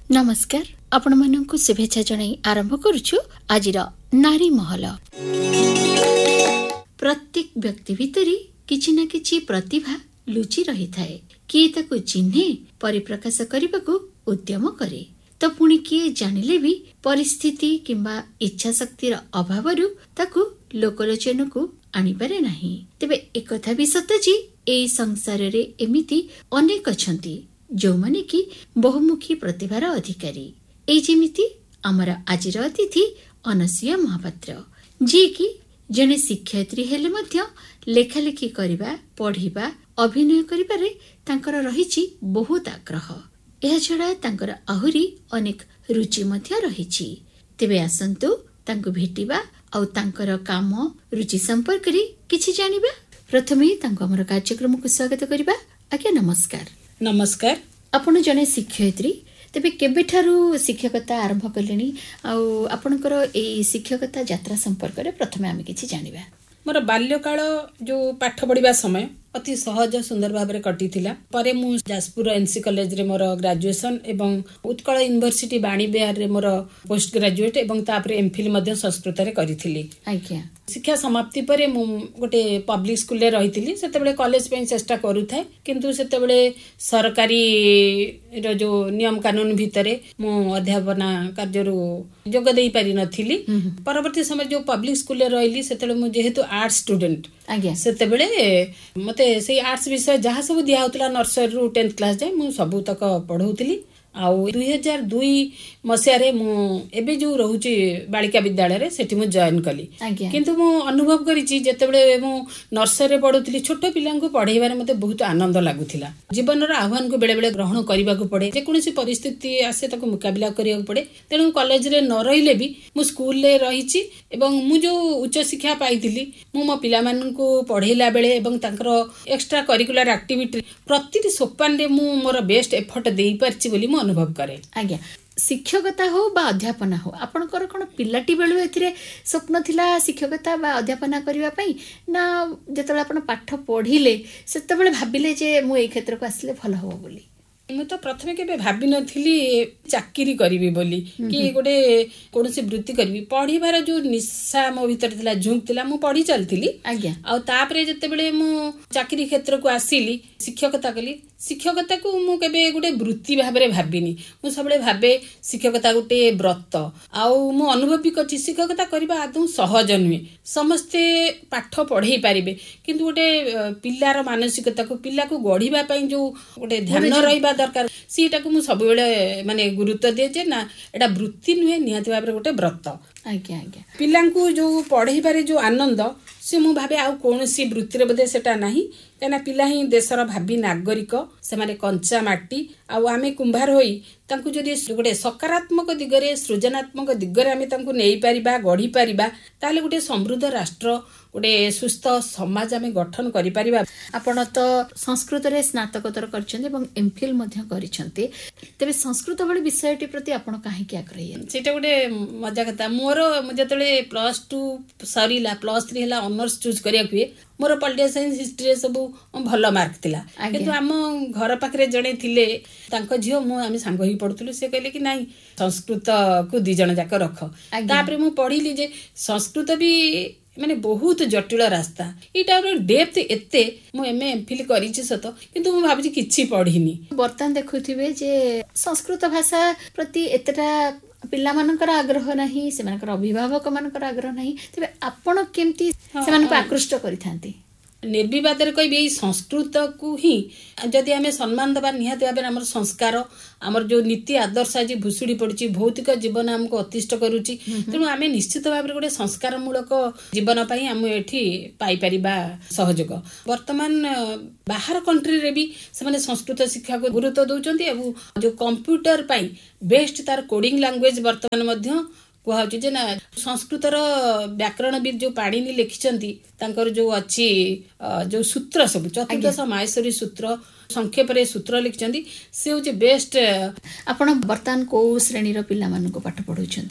नमस्कार आपण मानक शुभेच्छा जणाई आरंभ करुछु आजिर नारी महल। प्रत्येक व्यक्ति भितरी किछि ना किछि प्रतिभा लुचि रही थाए। किए ताकु चिन्हे परिप्रकाश करबाकू उद्यम करे तो पुणी किए जानिले भी परिस्थिति किंबा इच्छा शक्तिर अभावरु ताकू लोकलोचनकू आनिपारे नाही। तेबे एकथा भी सत्य जे एई संसार रे एमिति अनेक अछंती जो माने कि बहुमुखी प्रतिभार अधिकारी। एई जेमिति आमर आजिर अतिथि अनसुया महापात्र जी कि जने शिक्षयित्री हेले मध्य लेखालेखी करिबा पढ़िबा अभिनय करिबारे तांकर रहिछि बहुत आग्रह। एहा छडा तांकर आहुरी अनेक रुचि मध्य रहिछि। तेबे आसंतु तांको भेटिबा आ तांकर काम रुचि संपर्क रे किछि जानिबा। प्रथमे तांको हमर कार्यक्रम को स्वागत करिबा। आज्ञा नमस्कार। नमस्कार। आपण जने शिक्षयित्री तेबे केबेठारु शिक्षकता आरंभ कलेनी आपणकर एई शिक्षकता यात्रा संपर्क रे प्रथमे आमे किछि जानिबा। मोर बाल्यकाल जो पाठ पढ़िबा समय अति सहज सुंदर भाव में कटिथिला। परे मु जाजपुर एनसी कॉलेज रे मोर ग्रेजुएशन एवं उत्कल यूनिवर्सिटी बाणी बिहार रे मोर पोस्ट ग्रेजुएट एवं तापर एमफिल मध्ये संस्कृत रे करिथिली। आज्ञा शिक्षा समाप्ति परे मु गोटे पब्लिक स्कूल रे रहिथिली। सेतेबेले कॉलेज पे चेष्टा करूथाय किंतु सेतेबेले सरकारी रो जो नियम कानून भितरे मु अध्यापना कार्य रो जोग देई पारि नथिली। परवर्ती समय जो पब्लिक स्कूल रे रहिली सेतेबेले मु जेहेतु आर्ट्स स्टूडेंट आज्ञा सेतेबेले मते से आर्ट्स विषय जहाँ सब दिया होतला नर्सरी रु 10th क्लास जाए मु सबु तक पढ़ौतिली। आउ 2002 मसिया रे मु एबे जो रहुची बालिका विद्यालय रे सेठी मु जॉइन कली। किंतु मु अनुभव करिछि जेतेबेले मु नर्सरी रे पढुतिली छोट पिलांको पढेबारे मते बहुत आनंद लागुथिला। जीवन रो आह्वान को बेले बेले ग्रहण करबाकू पड़े। जे कोनोसी परिस्थिति आसे ताको मुकाबिला करियाकू पड़े। तेणु कॉलेज रे न रहिले भी मु स्कूल रे रहिछि एवं मु जो उच्च शिक्षा पाइतिली मु मो पिला माननकू पढेला बेले एवं तांकर एक्स्ट्रा करिकुलर एक्टिविटी प्रति सोपान रे मु मोर बेस्ट एफर्ट देई परछि बोली अनुभव करे। आज्ञा शिक्षकता हो बा अध्यापना हो आपनकर कोन पिलाटी बेलु एथिरे स्वप्न थिला शिक्षकता बा अध्यापना करिवा पई ना जेतबेला आपण पाठ पढिले सेतबेले भाबिले जे मु एई क्षेत्र को आसले भलो हो बोली। मु तो प्रथमे केबे भाबी नथिली चाकरी करिवि बोली कि गोटे कोनोसी वृत्ति करिवि। पढिबार जो निशा मो भीतर थिला झुंक थिला मु पढी चलथिली। आज्ञा आ तापरे जेतेबेले मु चाकरी क्षेत्र को आसीली शिक्षकता कली। शिक्षकता को मु केबे गोटे वृत्ति भाबरे भाबिनी। मु सबले भाबे शिक्षकता गोटे व्रत आउ मु अनुभव भी करछि शिक्षकता करबा आदौ सहज नुहे। समस्ते पाठ पढै पारिबे किंतु गोटे पिल्लार मानसिकता को पिल्ला को गढिबा पई जो गोटे ध्यान रहिबा दरकार सीटा को मु सब बेले माने गुरुत्व दे जे ना एटा वृत्ति नुहे निहाती भाबरे गोटे व्रत। आज्ञा आज्ञा पिल्लांकु जो पढैबारे जो आनंद से मु भाबे आउ कोनोसी वृत्ति रे बदे सेटा नाही। काना पिला ही देशर भावी नागरिक से माने कंचा माटी आउ आमे कुंभार होई तांकु जदि गोटे सकारात्मक दिगरे सृजनात्मक दिगरे आमे तांकु नेई परिबा गढी परिबा ताले गोटे समृद्ध राष्ट्र गोटे सुस्थ समाज आमे गठन करि परिबा। आपण तो संस्कृत रे स्नातकोत्तर करछन्ते एवं एमफिल मध्ये करछन्ते तबे संस्कृत भली विषयटी प्रति आपण काहे कि आग्रही सेटा गोटे मजा कथा। मोर जतले +2 सरीला +3 हला ऑनर्स चूज करिया कुए मोर पॉलिटिकल साइंस हिस्ट्री सब भल मार्क थिला। किंतु आम घर पाखरे जणे थिले तांको झियो मु आमे सांग ही पढुतलु से कहले कि नाही संस्कृत को दी जण जाक रख। तापरे मु पढिली जे संस्कृत भी माने बहुत जटिल रास्ता इटा डेप्थ एते मु एमए एमफिल करिछि सत किंतु मु भाबछि किछि पढिनी। बर्तन देखुथिबे जे संस्कृत भाषा प्रति एतटा पिला मानकर आग्रह नाही से मानकर अभिभावक मानकर आग्रह नाही तबे आपण केमती से मानक आकृष्ट करिथांती। निर्विवाद कहबी संस्कृत को ही जदि आम सम्मान दबा निहाती भाव आम संस्कार आमर जो नीति आदर्श आज भुशुड़ी पड़ी भौतिक जीवन आमको अतिष्ठ करुच्ची। तेणु आम निश्चित भाव में गोटे संस्कार मूलक जीवन आम एठी पाइपर सहयोग। वर्तमान बाहर कंट्री रे भी से संस्कृत शिक्षा को गुरुत्व दौरान जो कंप्यूटर पाई बेस्ट तार कोडिंग लैंग्वेज वर्तमान कहु जे ना संस्कृतर व्याकरणविद जो पाणिनि लिखिचंती तांकर जो अच्छी जो सूत्र सब चतुर्दश माहेश्वरी सूत्र संक्षेप रे सूत्र लिखिचंती से होचे बेस्ट। आपण वर्तमान को श्रेणी रो पिला मानको पाठ पढौछंती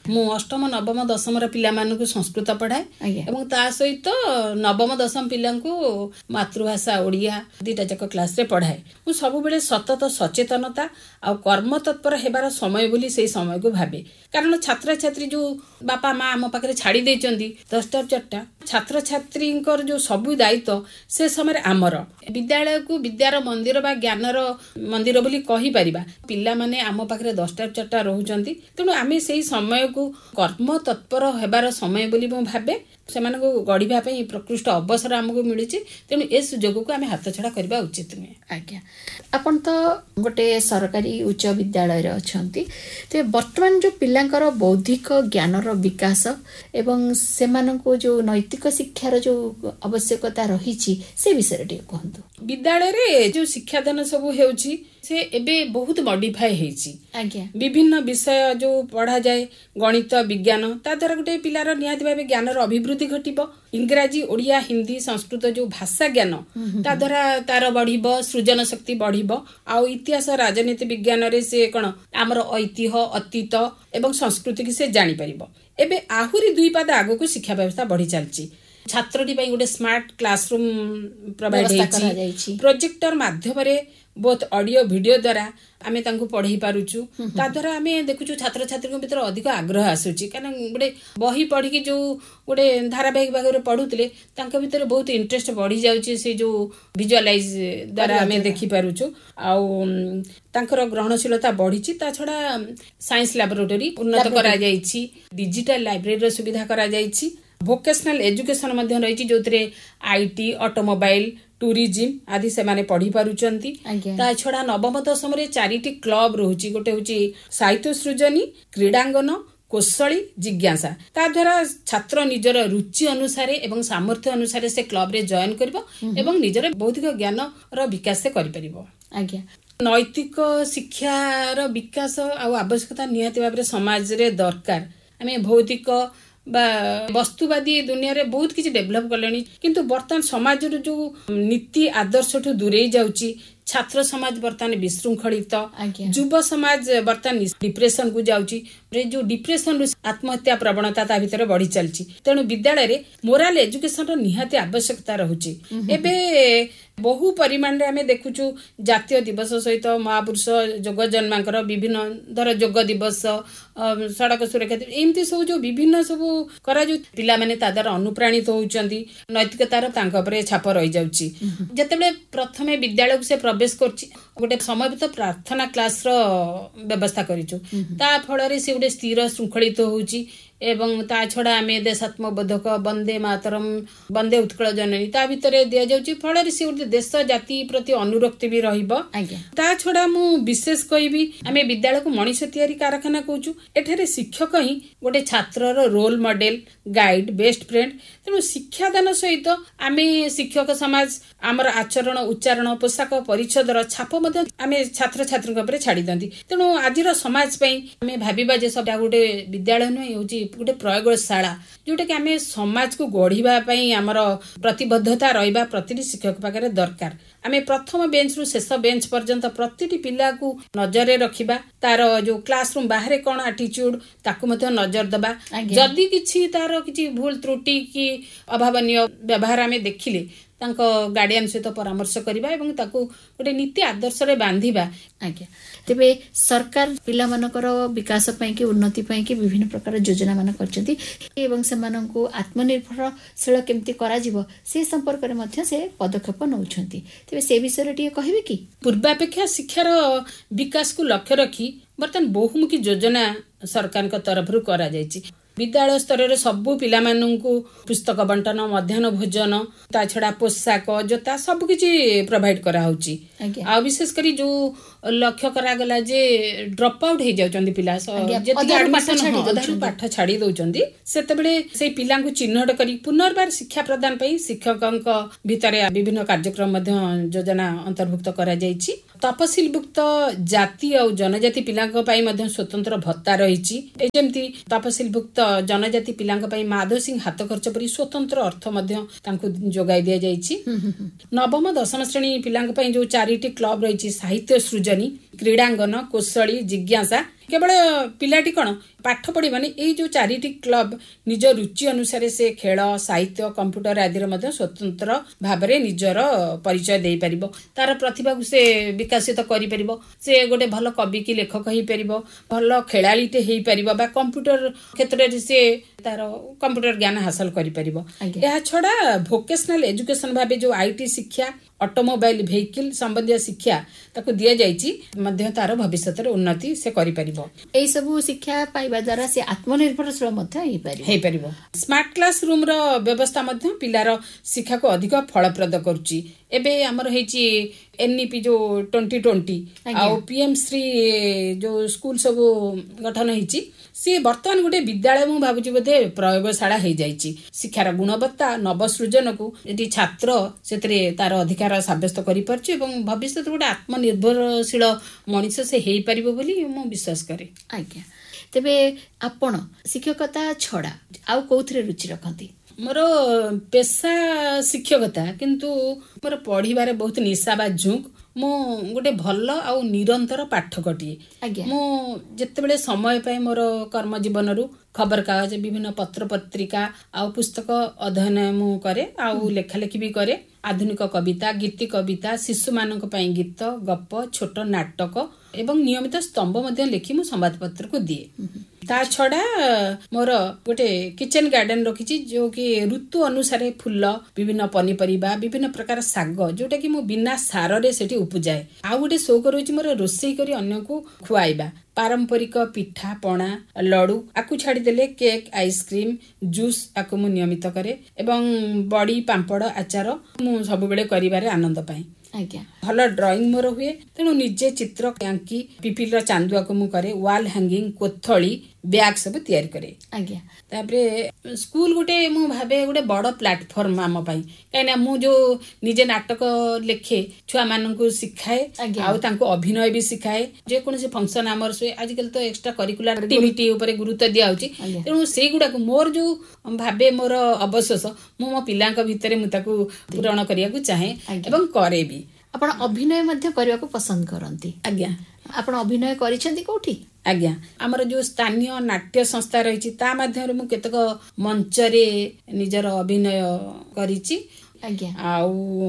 ମୁଁ ଅଷ୍ଟମ ନବମ ଦଶମର ପିଲାମାନଙ୍କୁ ସଂସ୍କୃତ ପଢ଼ାଏ ଏବଂ ତା ସହିତ ନବମ ଦଶମ ପିଲାଙ୍କୁ ମାତୃଭାଷା ଓଡ଼ିଆ ଦୁଇଟା ଯାକ କ୍ଲାସରେ ପଢ଼ାଏ। ମୁଁ ସବୁବେଳେ ସତତ ସଚେତନତା ଆଉ କର୍ମତତ୍ପର ହେବାର ସମୟ ବୋଲି ସେଇ ସମୟକୁ ଭାବେ। କାରଣ ଛାତ୍ରଛାତ୍ରୀ ଯୋଉ ବାପା ମା ଆମ ପାଖରେ ଛାଡ଼ି ଦେଇଛନ୍ତି 10ଟାରୁ 4ଟା, ଛାତ୍ରଛାତ୍ରୀଙ୍କର ଯୋଉ ସବୁ ଦାୟିତ୍ୱ ସେ ସମୟରେ ଆମର ବିଦ୍ୟାଳୟକୁ ବିଦ୍ୟାର ମନ୍ଦିର ବା ଜ୍ଞାନର ମନ୍ଦିର ବୋଲି କହିପାରିବା। ପିଲାମାନେ ଆମ ପାଖରେ 10ଟାରୁ 4ଟା ରହୁଛନ୍ତି, ତେଣୁ ଆମେ ସେଇ ସମୟକୁ କର୍ମ ତତ୍ପର ହେବାର ସମୟ ବୋଲି ମୁଁ ଭାବେ। ସେମାନଙ୍କୁ ଗଢ଼ିବା ପାଇଁ ପ୍ରକୃଷ୍ଟ ଅବସର ଆମକୁ ମିଳୁଛି, ତେଣୁ ଏ ସୁଯୋଗକୁ ଆମେ ହାତଛଡ଼ା କରିବା ଉଚିତ ନୁହେଁ। ଆଜ୍ଞା, ଆପଣ ତ ଗୋଟେ ସରକାରୀ ଉଚ୍ଚ ବିଦ୍ୟାଳୟରେ ଅଛନ୍ତି, ତେବେ ବର୍ତ୍ତମାନ ଯେଉଁ ପିଲାଙ୍କର ବୌଦ୍ଧିକ ଜ୍ଞାନର ବିକାଶ ଏବଂ ସେମାନଙ୍କୁ ଯେଉଁ ନୈତିକ ଶିକ୍ଷାର ଯେଉଁ ଆବଶ୍ୟକତା ରହିଛି ସେ ବିଷୟରେ ଟିକେ କୁହନ୍ତୁ। ବିଦ୍ୟାଳୟରେ ଯେଉଁ ଶିକ୍ଷାଦାନ ସବୁ ହେଉଛି ସେ ଏବେ ବହୁତ ମଡିଫାଏ ହେଇଛି। ଆଜ୍ଞା, ବିଭିନ୍ନ ବିଷୟ ଯୋଉ ପଢାଯାଏ, ଗଣିତ ବିଜ୍ଞାନ, ତା ଦ୍ୱାରା ଗୋଟେ ପିଲାର ନିହାତି ଭାବେ ଜ୍ଞାନର ଅଭିବୃଦ୍ଧି ଘଟିବ। ଇଂରାଜୀ ଓଡ଼ିଆ ହିନ୍ଦୀ ସଂସ୍କୃତ ଯୋଉ ଭାଷା ଜ୍ଞାନ ତା ଦ୍ୱାରା ତାର ବଢିବ, ସୃଜନ ଶକ୍ତି ବଢିବ। ଆଉ ଇତିହାସ ରାଜନୀତି ବିଜ୍ଞାନରେ ସେ କଣ ଆମର ଐତିହ୍ୟ ଅତୀତ ଏବଂ ସଂସ୍କୃତିକୁ ସେ ଜାଣିପାରିବ। ଏବେ ଆହୁରି 2 ପାଦ ଆଗକୁ ଶିକ୍ଷା ବ୍ୟବସ୍ଥା ବଢି ଚାଲିଛି। ଛାତ୍ରଟି ପାଇଁ ଗୋଟେ ସ୍ମାର୍ଟ କ୍ଲାସରୁମ୍ ପ୍ରୋଭାଇଡ ହେଇଛି। ପ୍ରୋଜେକ୍ଟର ମାଧ୍ୟମରେ ବହୁତ ଅଡିଓ ଭିଡିଓ ଦ୍ୱାରା ଆମେ ତାଙ୍କୁ ପଢେଇ ପାରୁଛୁ। ତା ଦ୍ୱାରା ଆମେ ଦେଖୁଛୁ ଛାତ୍ରଛାତ୍ରୀଙ୍କ ଭିତରେ ଅଧିକ ଆଗ୍ରହ ଆସୁଛି। କାରଣ ଗୋଟେ ବହି ପଢିକି ଯୋଉ ଗୋଟେ ଧାରାବାହିକ ଭାବରେ ପଢୁଥିଲେ ତାଙ୍କ ଭିତରେ ବହୁତ ଇଣ୍ଟରେଷ୍ଟ ବଢି ଯାଉଛି। ସେ ଯୋଉ ଭିଜୁଆଲାଇଜ ଦ୍ୱାରା ଆମେ ଦେଖିପାରୁଛୁ। ଆଉ ତାଙ୍କର ଗ୍ରହଣଶୀଳତା ବଢିଛି। ତା ଛଡା ସାଇନ୍ସ ଲାବୋରେଟୋରୀ ଉନ୍ନତ କରାଯାଇଛି, ଡିଜିଟାଲ ଲାଇବ୍ରେରୀର ସୁବିଧା କରାଯାଇଛି, ଭୋକେସନାଲ ଏଜୁକେସନ ମଧ୍ୟ ରହିଛି ଯୋଉଥିରେ IT, ଅଟୋମୋବାଇଲ, ଟୁରିଜିମ ଆଦି ସେମାନେ ପଢି ପାରୁଛନ୍ତି। ତା ଛଡା ନବମ ଦଶମରେ 4ଟି କ୍ଲବ ରହୁଛି। ଗୋଟେ ହଉଛି ସାହିତ୍ୟ ସୃଜନୀ, କ୍ରୀଡାଙ୍ଗନ, କୌଶଳୀ, ଜିଜ୍ଞାସା। ତା ଦ୍ୱାରା ଛାତ୍ର ନିଜର ରୁଚି ଅନୁସାରେ ଏବଂ ସାମର୍ଥ୍ୟ ଅନୁସାରେ ସେ କ୍ଲବରେ ଜଏନ କରିବ ଏବଂ ନିଜର ବୌଦ୍ଧିକ ଜ୍ଞାନର ବିକାଶ କରିପାରିବ। ଆଜ୍ଞା, ନୈତିକ ଶିକ୍ଷାର ବିକାଶ ଆଉ ଆବଶ୍ୟକତା ନିହାତି ଭାବରେ ସମାଜରେ ଦରକାର। ଆମେ ଭୌତିକ ବା ବସ୍ତୁବାଦୀ ଦୁନିଆରେ ବହୁତ କିଛି ଡେଭଲପ କଲେଣି, କିନ୍ତୁ ବର୍ତ୍ତମାନ ସମାଜର ଯୋଉ ନୀତି ଆଦର୍ଶଠୁ ଦୂରେଇ ଯାଉଛି। ଛାତ୍ର ସମାଜ ବର୍ତ୍ତମାନ ବିଶୃଙ୍ଖଳିତ, ଯୁବ ସମାଜ ବର୍ତ୍ତମାନ ଡିପ୍ରେସନ କୁ ଯାଉଛି। ଯୋଉ ଡିପ୍ରେସନରୁ ଆତ୍ମହତ୍ୟା ପ୍ରବଣତା ତା ଭିତରେ ବଢି ଚାଲିଛି। ତେଣୁ ବିଦ୍ୟାଳୟରେ ମୋରାଲ ଏଜୁକେସନର ନିହାତି ଆବଶ୍ୟକତା ରହୁଛି। ଏବେ ବହୁ ପରିମାଣରେ ଆମେ ଦେଖୁଛୁ ଜାତୀୟ ଦିବସ ସହିତ ମହାପୁରୁଷ ଯୋଗ ଜନ୍ମାଙ୍କର ବିଭିନ୍ନ ଧର ଯୋଗ ଦିବସ, ସଡ଼କ ସୁରକ୍ଷା, ଏମିତି ସବୁ ଯୋଉ ବିଭିନ୍ନ ସବୁ କରାଯାଉଛି, ପିଲାମାନେ ତା ଦ୍ୱାରା ଅନୁପ୍ରାଣିତ ହଉଛନ୍ତି। ନୈତିକତାର ତାଙ୍କ ଉପରେ ଛାପ ରହିଯାଉଛି। ଯେତେବେଳେ ପ୍ରଥମେ ବିଦ୍ୟାଳୟକୁ ସେ ପ୍ରବେଶ କରୁଛି, ଗୋଟେ ସମୟବିତ ପ୍ରାର୍ଥନା କ୍ଲାସର ବ୍ୟବସ୍ଥା କରିଛୁ। ତା ଫଳରେ ସେ ଗୋଟେ ସ୍ଥିର ଶୃଙ୍ଖଳିତ ହଉଛି ଏବଂ ତା ଛଡା ଆମେ ଦେଶାତ୍ମବୋଧକ, ବନ୍ଦେ ମାତରମ୍, ବନ୍ଦେ ଉତ୍କଳ ଜନନୀ ତା ଭିତରେ ଦିଆଯାଉଛି। ଫଳରେ ସେ ଗୋଟେ ଦେଶ ଜାତି ପ୍ରତି ଅନୁରକ୍ତି ବି ରହିବ। ତା ଛଡା ମୁଁ ବିଶେଷ କହିବି, ଆମେ ବିଦ୍ୟାଳୟକୁ ମଣିଷ ତିଆରି କାରଖାନା କହୁଛୁ। ଏଠାରେ ଶିକ୍ଷକ ହିଁ ଗୋଟେ ଛାତ୍ରର role model, guide, best friend. ତେଣୁ ଶିକ୍ଷାଦାନ ସହିତ ଆମେ ଶିକ୍ଷକ ସମାଜ ଆମର ଆଚରଣ, ଉଚ୍ଚାରଣ, ପୋଷାକ ପରିଚ୍ଛଦର ଛାପ ମଧ୍ୟ ଆମେ ଛାତ୍ରଛାତ୍ରୀଙ୍କ ଉପରେ ଛାଡି ଦିଅନ୍ତି। ତେଣୁ ଆଜିର ସମାଜ ପାଇଁ ଆମେ ଭାବିବା ଯେ ସବଟା ଗୋଟେ ବିଦ୍ୟାଳୟ ନୁହେଁ, ହେଉଛି ଗୋଟେ ପ୍ରୟୋଗଶାଳା, ଯୋଉଟା କି ଆମେ ସମାଜକୁ ଗଢିବା ପାଇଁ ଆମର ପ୍ରତିବଦ୍ଧତା ରହିବା ପ୍ରତିଟି ଶିକ୍ଷକ ପାଖରେ ଦରକାର। ଆମେ ପ୍ରଥମ ବେଞ୍ଚରୁ ଶେଷ ବେଞ୍ଚ ପର୍ଯ୍ୟନ୍ତ ପ୍ରତିଟି ପିଲାକୁ ନଜରରେ ରଖିବା। ତାର ଯୋଉ କ୍ଲାସରୁମ ବାହାରେ କଣ ଆଟିଚ୍ୟୁଡ ତାକୁ ମଧ୍ୟ ନଜର ଦେବା। ଯଦି କିଛି ତାର କିଛି ଭୁଲ ତ୍ରୁଟି କି ଅଭାବନୀୟ ବ୍ୟବହାର ଆମେ ଦେଖିଲେ ତାଙ୍କ ଗାର୍ଡିଆନ ସହିତ ପରାମର୍ଶ କରିବା ଏବଂ ତାକୁ ଗୋଟେ ନୀତି ଆଦର୍ଶରେ ବାନ୍ଧିବା। ଆଜ୍ଞା, ତେବେ ସରକାର ପିଲାମାନଙ୍କର ବିକାଶ ପାଇଁ କି ଉନ୍ନତି ପାଇଁ କି ବିଭିନ୍ନ ପ୍ରକାର ଯୋଜନା ମାନ କରିଛନ୍ତି ଏବଂ ସେମାନଙ୍କୁ ଆତ୍ମନିର୍ଭରଶୀଳ କେମିତି କରାଯିବ ସେ ସମ୍ପର୍କରେ ମଧ୍ୟ ସେ ପଦକ୍ଷେପ ନେଉଛନ୍ତି। ତେବେ ସେ ବିଷୟରେ ଟିକେ କହିବେ କି? ପୂର୍ବାପେକ୍ଷା ଶିକ୍ଷାର ବିକାଶକୁ ଲକ୍ଷ୍ୟ ରଖି ବର୍ତ୍ତମାନ ବହୁମୁଖୀ ଯୋଜନା ସରକାରଙ୍କ ତରଫରୁ କରାଯାଇଛି। ବିଦ୍ୟାଳୟ ସ୍ତରରେ ସବୁ ପିଲାମାନଙ୍କୁ ପୁସ୍ତକ ବଣ୍ଟନ, ମଧ୍ୟାହ୍ନ ଭୋଜନ, ତା ଛଡା ପୋଷାକ, ଜୋତା ସବୁକିଛି ପ୍ରୋଭାଇଡ କରାହଉଛି। ଆଉ ବିଶେଷ କରି ଯୋଉ ଲକ୍ଷ୍ୟ କରାଗଲା ଯେ ଡ୍ରପ ଆଉଟ୍ ହେଇଯାଉଛନ୍ତି ପିଲା, ଯେତିକି ଅଧାରୁ ପାଠ ଛାଡି ଦଉଛନ୍ତି, ସେତେବେଳେ ସେଇ ପିଲାଙ୍କୁ ଚିହ୍ନଟ କରି ପୁନର୍ବାର ଶିକ୍ଷା ପ୍ରଦାନ ପାଇଁ ଶିକ୍ଷକଙ୍କ ଭିତରେ ବିଭିନ୍ନ କାର୍ଯ୍ୟକ୍ରମ ମଧ୍ୟ ଯୋଜନା ଅନ୍ତର୍ଭୁକ୍ତ କରାଯାଇଛି। ତଫସିଲଭୁକ୍ତ ଜାତି ଆଉ ଜନଜାତି ପିଲାଙ୍କ ପାଇଁ ମଧ୍ୟ ସ୍ୱତନ୍ତ୍ର ଭତ୍ତା ରହିଛି। ଯେମିତି ତଫସିଲଭୁକ୍ତ ଜନଜାତି ପିଲାଙ୍କ ପାଇଁ ମାଧବ ସିଂ ହାତ ଖର୍ଚ୍ଚ ପରି ସ୍ୱତନ୍ତ୍ର ଅର୍ଥ ମଧ୍ୟ ତାଙ୍କୁ ଯୋଗାଇ ଦିଆଯାଇଛି। ନବମ ଦଶମ ଶ୍ରେଣୀ ପିଲାଙ୍କ ପାଇଁ ଯୋଉ 4ଟି କ୍ଲବ ରହିଛି, ସାହିତ୍ୟ ସୃଜନୀ, କ୍ରୀଡ଼ାଙ୍ଗନ, କୋଶଳୀ, ଜିଜ୍ଞାସା। କେବଳ ପିଲାଟି କଣ ପାଠ ପଢିବନି, ଏଇ ଯୋଉ 4ଟି କ୍ଲବ ନିଜ ରୁଚି ଅନୁସାରେ ସେ ଖେଳ, ସାହିତ୍ୟ, କମ୍ପ୍ୟୁଟର ଆଦିର ମଧ୍ୟ ସ୍ୱତନ୍ତ୍ର ଭାବରେ ନିଜର ପରିଚୟ ଦେଇପାରିବ। ତାର ପ୍ରତିଭାକୁ ସେ ବିକଶିତ କରିପାରିବ। ସେ ଗୋଟେ ଭଲ କବି କି ଲେଖକ ହେଇପାରିବ, ଭଲ ଖେଳାଳିଟେ ହେଇପାରିବ, ବା କମ୍ପ୍ୟୁଟର କ୍ଷେତ୍ରରେ ସେ ତାର କମ୍ପ୍ୟୁଟର ଜ୍ଞାନ ହାସଲ କରିପାରିବ। ଏହା ଛଡା ଭୋକେଶନାଲ ଏଜୁକେସନ ଭାବେ ଯୋଉ IT ଶିକ୍ଷା, ଅଟୋମୋବାଇଲ ଭେହିକିଲ ସମ୍ବନ୍ଧୀୟ ଶିକ୍ଷା ତାକୁ ଦିଆଯାଇଛି, ମଧ୍ୟ ତାର ଭବିଷ୍ୟତରେ ଉନ୍ନତି ସେ କରିପାରିବ। ଏଇ ସବୁ ଶିକ୍ଷା ପାଇବା ଦ୍ୱାରା ସେ ଆତ୍ମନିର୍ଭରଶୀଳ ମଧ୍ୟ ହେଇପାରିବ। ସ୍ମାର୍ଟ କ୍ଲାସ ରୁମ ର ବ୍ୟବସ୍ଥା ମଧ୍ୟ ପିଲାର ଶିକ୍ଷାକୁ ଅଧିକ ଫଳପ୍ରଦ କରୁଛି। ଏବେ ଆମର ହେଇଛି NEP ଯୋଉ 2020 ଆଉ PM ଶ୍ରୀ ଯୋଉ ସ୍କୁଲ ସବୁ ଗଠନ ହେଇଛି, ସିଏ ବର୍ତ୍ତମାନ ଗୋଟେ ବିଦ୍ୟାଳୟ ମୁଁ ଭାବୁଛି ବୋଧେ ପ୍ରୟୋଗଶାଳା ହେଇଯାଇଛି। ଶିକ୍ଷାର ଗୁଣବତ୍ତା, ନବସୃଜନକୁ ଏଠି ଛାତ୍ର ସେଥିରେ ତାର ଅଧିକାର ସାବ୍ୟସ୍ତ କରିପାରୁଛି ଏବଂ ଭବିଷ୍ୟତରେ ଗୋଟେ ଆତ୍ମନିର୍ଭରଶୀଳ ମଣିଷ ସେ ହେଇପାରିବ ବୋଲି ମୁଁ ବିଶ୍ୱାସ କରେ। ଆଜ୍ଞା, ତେବେ ଆପଣ ଶିକ୍ଷକତା ଛଡା ଆଉ କୋଉଥିରେ ରୁଚି ରଖନ୍ତି? ମୋର ପେଶା ଶିକ୍ଷକତା, କିନ୍ତୁ ମୋର ପଢିବାରେ ବହୁତ ନିଶା ବା ଝୁଙ୍କ। ମୁଁ ଗୋଟେ ଭଲ ଆଉ ନିରନ୍ତର ପାଠକଟିଏ। ମୁଁ ଯେତେବେଳେ ସମୟ ପାଏ ମୋର କର୍ମ ଜୀବନରୁ ଖବରକାଗଜ, ବିଭିନ୍ନ ପତ୍ର ପତ୍ରିକା ଆଉ ପୁସ୍ତକ ଅଧ୍ୟୟନ ମୁଁ କରେ, ଆଉ ଲେଖାଲେଖି ବି କରେ। ଆଧୁନିକ କବିତା, ଗୀତି କବିତା, ଶିଶୁମାନଙ୍କ ପାଇଁ ଗୀତ, ଗପ, ଛୋଟ ନାଟକ ଏବଂ ନିୟମିତ ସ୍ତମ୍ଭ ମଧ୍ୟ ଲେଖି ମୁଁ ସମ୍ବାଦପତ୍ରକୁ ଦିଏ। ତା ଛଡା ମୋର ଗୋଟେ କିଚେନ ଗାର୍ଡେନ ରଖିଛି, ଯୋଉ କି ଋତୁ ଅନୁସାରେ ଫୁଲ, ବିଭିନ୍ନ ପନିପରିବା, ବିଭିନ୍ନ ପ୍ରକାର ଶାଗ, ଯୋଉଟା କି ମୁଁ ବିନା ସାରରେ ସେଠି ଉପୁଜାଏ। ଆଉ ଗୋଟେ ସଉକ ରହିଛି ମୋର ରୋଷେଇ କରି ଅନ୍ୟକୁ ଖୁଆଇବା। ପାରମ୍ପରିକ ପିଠା ପଣା, ଲଡୁ, ଆକୁ ଛାଡିଦେଲେ କେକ୍, ଆଇସ୍କ୍ରିମ, ଜୁସ୍ ଆକୁ ମୁଁ ନିୟମିତ କରେ ଏବଂ ବଡି, ପାମ୍ପଡ, ଆଚାର ମୁଁ ସବୁବେଳେ କରିବାରେ ଆନନ୍ଦ ପାଏ। ଭଲ ଡ୍ରଇଂ ମୋର ହୁଏ, ତେଣୁ ନିଜେ ଚିତ୍ର ଆଙ୍କି ପିପିଲର ଚାନ୍ଦୁଆକୁ ମୁଁ କରେ, ୱାଲ ହାଙ୍ଗିଂ, କୋଥଳି, ବ୍ୟାଗ ସବୁ ତିଆରି କରେ। ତାପରେ ସ୍କୁଲ ଗୋଟେ ମୁଁ ଭାବେ ଗୋଟେ ବଡ ପ୍ଲାଟଫର୍ମ ଆମ ପାଇଁ, କାହିଁକିନା ମୁଁ ଯୋଉ ନିଜେ ନାଟକ ଲେଖେ, ଛୁଆ ମାନଙ୍କୁ ଶିଖାଏ ଆଉ ତାଙ୍କୁ ଅଭିନୟ ବି ଶିଖାଏ। ଯେକୌଣସି ଫଙ୍କସନ ଆମର ଆଜିକାଲି ତ ଏକ୍ସଟ୍ରା କରିକୁଲାର ଆକ୍ଟିଭିଟି ଉପରେ ଗୁରୁତ୍ୱ ଦିଆହଉଛି, ତେଣୁ ସେଇଗୁଡାକୁ ମୋର ଯୋଉ ଭାବେ ମୋର ଅବଶୋଷ, ମୁଁ ମୋ ପିଲାଙ୍କ ଭିତରେ ମୁଁ ତାକୁ ପୂରଣ କରିବାକୁ ଚାହେଁ ଏବଂ କରେ ବି। ଆପଣ ଅଭିନୟ ମଧ୍ୟ କରିବାକୁ ପସନ୍ଦ କରନ୍ତି? ଆପଣ ଅଭିନୟ କରିଛନ୍ତି କୋଉଠି? ଆମର ଯୋଉ ସ୍ଥାନୀୟ ନାଟ୍ୟ ସଂସ୍ଥା ରହିଛି, ତା ମାଧ୍ୟମରେ ମୁଁ କେତେକ ମଞ୍ଚରେ ନିଜର ଅଭିନୟ କରିଛି। ଆଉ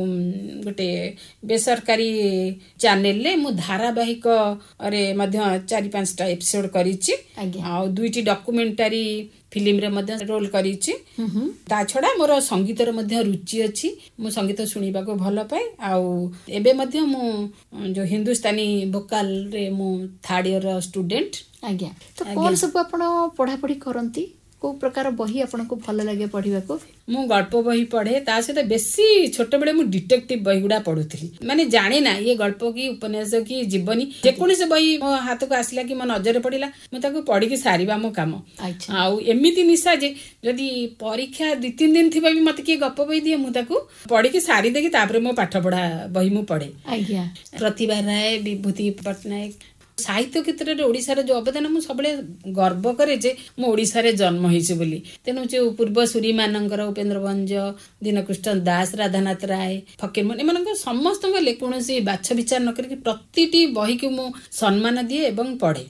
ଗୋଟେ ବେସରକାରୀ ଚ୍ୟାନେଲରେ ମୁଁ ଧାରାବାହିକରେ ମଧ୍ୟ 4-5ଟା ଏପିସୋଡ କରିଛି। ଆଉ 2ଟି ଡକୁମେଣ୍ଟାରୀ ଫିଲ୍ମରେ ମଧ୍ୟ ରୋଲ କରିଛି। ତା ଛଡା ମୋର ସଙ୍ଗୀତର ମଧ୍ୟ ରୁଚି ଅଛି, ମୁଁ ସଙ୍ଗୀତ ଶୁଣିବାକୁ ଭଲ ପାଏ। ଆଉ ଏବେ ମଧ୍ୟ ମୁଁ ଯୋଉ ହିନ୍ଦୁସ୍ତାନୀ ଭୋକାଲରେ ମୁଁ 3rd ଇୟର ଷ୍ଟୁଡେଣ୍ଟ। ତ କଣ ସବୁ ଆପଣ ପଢାପଢି କରନ୍ତି? କୋଉ ପ୍ରକାର ବହି ଆପଣଙ୍କୁ ଭଲ ଲାଗେ ପଢିବାକୁ? ମୁଁ ଗଳ୍ପ ବହି ପଢେ, ତା ସହିତ ବେଶୀ ଛୋଟବେଳେ ମୁଁ ଡିଟେକ୍ଟିଭ ବହି ଗୁଡା ପଢୁଥିଲି। ମାନେ ଜାଣେ ନା ଇଏ ଗଳ୍ପ କି ଉପନ୍ୟାସ କି ଜୀବନୀ, ଯେକୌଣସି ବହି ମୋ ହାତକୁ ଆସିଲା କି ମୋ ନଜରରେ ପଡିଲା, ମୁଁ ତାକୁ ପଢିକି ସାରିବା ମୋ କାମ। ଆଉ ଏମିତି ନିଶା ଯେ ଯଦି ପରୀକ୍ଷା 2-3 ଦିନ ଥିବା ବି ମତେ କିଏ ଗପ ବହି ଦିଏ, ମୁଁ ତାକୁ ପଢିକି ସାରିଦେଇକି ତାପରେ ମୋ ପାଠ ପଢା ବହି ମୁଁ ପଢେ। ପ୍ରତିଭା ରାୟ, ବିଭୂତି ପଟ୍ଟନାୟକ, ସାହିତ୍ୟ କ୍ଷେତ୍ରରେ ଓଡିଶାର ଯୋଉ ଅବଦାନ, ମୁଁ ସବୁବେଳେ ଗର୍ବ କରେ ଯେ ମୁଁ ଓଡିଶାରେ ଜନ୍ମ ହେଇଛି ବୋଲି। ତେଣୁ ଯୋଉ ପୂର୍ବସୂରୀ ମାନଙ୍କର ଉପେନ୍ଦ୍ର ଭଞ୍ଜ, ଦୀନକୃଷ୍ଣ ଦାସ, ରାଧାନାଥ ରାୟ, ଫକୀରମୋହନ, ଏମାନଙ୍କ ସମସ୍ତଙ୍କ କୌଣସି ବାଛ ବିଚାର ନ କରିକି ପ୍ରତିଟି ବହିକୁ ମୁଁ ସମ୍ମାନ ଦିଏ ଏବଂ ପଢେ।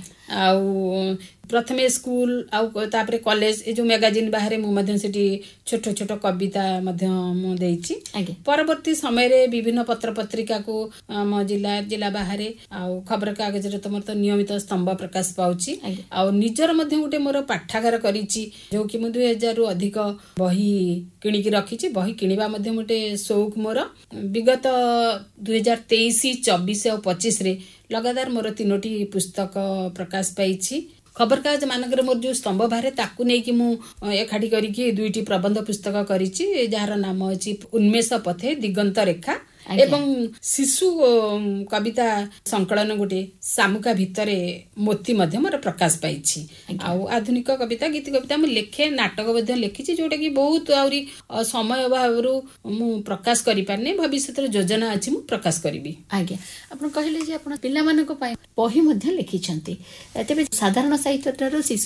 ଆଉ ପ୍ରଥମେ ସ୍କୁଲ ଆଉ ତାପରେ କଲେଜ, ଏ ଯୋଉ ମ୍ୟାଗାଜିନ ବାହାରେ ମୁଁ ମଧ୍ୟ ସେଠି ଛୋଟ ଛୋଟ କବିତା ମଧ୍ୟ ମୁଁ ଦେଇଛି। ପରବର୍ତ୍ତୀ ସମୟରେ ବିଭିନ୍ନ ପତ୍ର ପତ୍ରିକାକୁ ଆମ ଜିଲ୍ଲା ବାହାରେ ଆଉ ଖବର କାଗଜରେ ତମର ତ ନିୟମିତ ସ୍ତମ୍ଭ ପ୍ରକାଶ ପାଉଛି। ଆଉ ନିଜର ମଧ୍ୟ ଗୋଟେ ମୋର ପାଠାଗାର କରିଛି, ଯୋଉ କି ମୁଁ 2000ରୁ ଅଧିକ ବହି କିଣିକି ରଖିଛି। ବହି କିଣିବା ମଧ୍ୟ ଗୋଟେ ସଉକ ମୋର। ବିଗତ 2023, 24 ଆଉ 25ରେ ଲଗାତାର ମୋର 3ଟି ପୁସ୍ତକ ପ୍ରକାଶ ପାଇଛି। ଖବରକାଗଜ ମାନଙ୍କରେ ମୋର ଯୋଉ ସ୍ତମ୍ଭ ବାହାରେ, ତାକୁ ନେଇକି ମୁଁ ଏକାଠି କରିକି 2ଟି ପ୍ରବନ୍ଧ ପୁସ୍ତକ କରିଛି, ଯାହାର ନାମ ଅଛି ଉନ୍ମେଷ ପଥେ, ଦିଗନ୍ତ ରେଖା ଏବଂ ଶିଶୁ କବିତା ସଂକଳନ ଗୋଟେ ଶାମୁକା ଭିତରେ ମୋତି ମଧ୍ୟ ମୋର ପ୍ରକାଶ ପାଇଛି। ଆଉ ଆଧୁନିକ କବିତା, ଗୀତି କବିତା ମୁଁ ଲେଖେ, ନାଟକ ମଧ୍ୟ ଲେଖିଛି, ଯୋଉଟା କି ବହୁତ ଆହୁରି ସମୟ ଅଭାବରୁ ମୁଁ ପ୍ରକାଶ କରିପାରିନି। ଭବିଷ୍ୟତରେ ଯୋଜନା ଅଛି, ମୁଁ ପ୍ରକାଶ କରିବି। ଆପଣ କହିଲେ ଯେ ଆପଣ ପିଲାମାନଙ୍କ ପାଇଁ ବହି ମଧ୍ୟ ଲେଖିଛନ୍ତି, ତେବେ ସାଧାରଣ ସାହିତ୍ୟ ଠାରୁ ଶିଶୁ